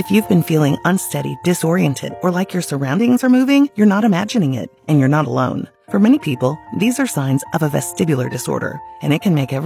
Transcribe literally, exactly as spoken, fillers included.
If you've been feeling unsteady, disoriented, or like your surroundings are moving, you're not imagining it, and you're not alone. For many people, these are signs of a vestibular disorder, and it can make every